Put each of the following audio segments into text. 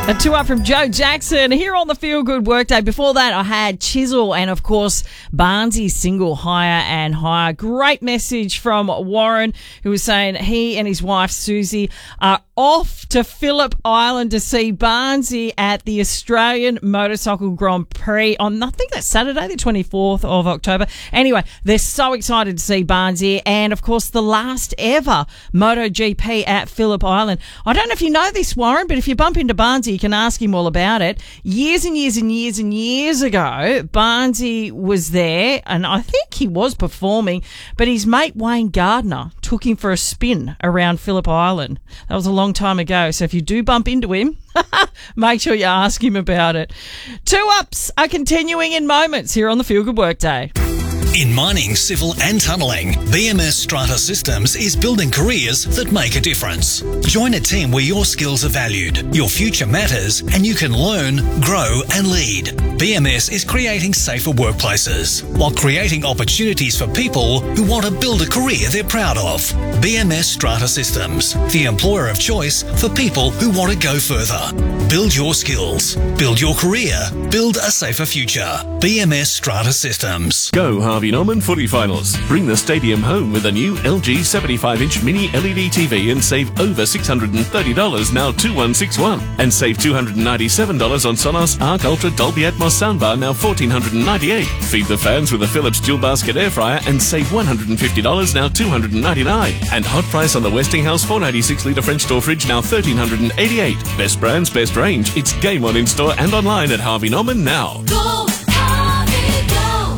A two up from Joe Jackson here on the Feel Good Workday. Before that, I had Chisel and, of course, Barnsy's single Higher and Higher. Great message from Warren, who was saying he and his wife Susie are off to Phillip Island to see Barnsey at the Australian Motorcycle Grand Prix on, I think that's Saturday, the 24th of October. Anyway, they're so excited to see Barnsey and, of course, the last ever MotoGP at Phillip Island. I don't know if you know this, Warren, but if you bump into Barnsey, you can ask him all about it. Years and years and years and years ago, Barnsey was there, and I think he was performing, but his mate Wayne Gardner took him for a spin around Phillip Island. That was a long time ago, so if you do bump into him, make sure you ask him about it. Two ups are continuing in moments here on the Feel Good Workday. In mining, civil and tunnelling, BMS Strata Systems is building careers that make a difference. Join a team where your skills are valued, your future matters, and you can learn, grow and lead. BMS is creating safer workplaces while creating opportunities for people who want to build a career they're proud of. BMS Strata Systems, the employer of choice for people who want to go further. Build your skills, build your career, build a safer future. BMS Strata Systems. Go Harvey Norman Footy Finals. Bring the stadium home with a new LG 75-inch mini LED TV and save over $630 now 2161. And save $297 on Sonos Arc Ultra Dolby Atmos soundbar now $1,498. Feed the fans with a Philips dual basket air fryer and save $150 now $299. And hot price on the Westinghouse 496 litre French door fridge now $1,388. Best brands, best range. It's game on in store and online at Harvey Norman now. Go, Harvey,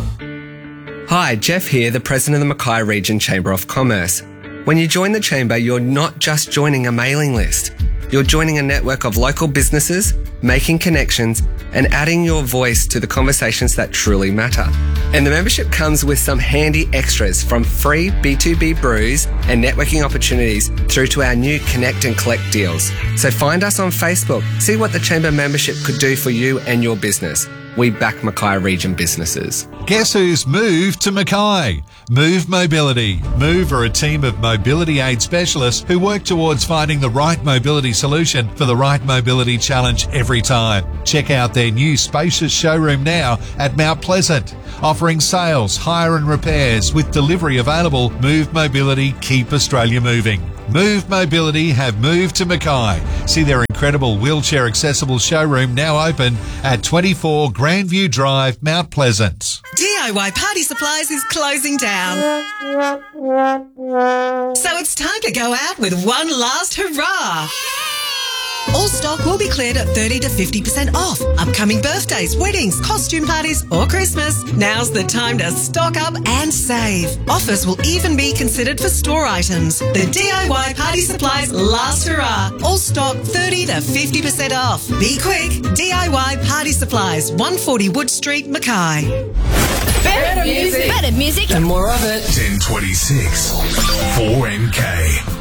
go. Hi, Jeff here, the President of the Mackay Region Chamber of Commerce. When you join the Chamber, you're not just joining a mailing list. You're joining a network of local businesses, making connections, and adding your voice to the conversations that truly matter. And the membership comes with some handy extras, from free B2B brews and networking opportunities through to our new Connect and Collect deals. So find us on Facebook. See what the Chamber membership could do for you and your business. We back Mackay Region businesses. Guess who's moved to Mackay? Move Mobility. Move are a team of mobility aid specialists who work towards finding the right mobility solution for the right mobility challenge every time. Check out their new spacious showroom now at Mount Pleasant. Offering sales, hire and repairs with delivery available. Move Mobility, keep Australia moving. Move Mobility have moved to Mackay. See their incredible wheelchair accessible showroom now open at 24 Grandview Drive, Mount Pleasant. DIY Party Supplies is closing down. So it's time to go out with one last hurrah. All stock will be cleared at 30 to 50% off. Upcoming birthdays, weddings, costume parties or Christmas. Now's the time to stock up and save. Offers will even be considered for store items. The DIY Party Supplies last hurrah. All stock 30 to 50% off. Be quick. DIY Party Supplies, 140 Wood Street, Mackay. Better music. Better music. And more of it. 1026 4MK.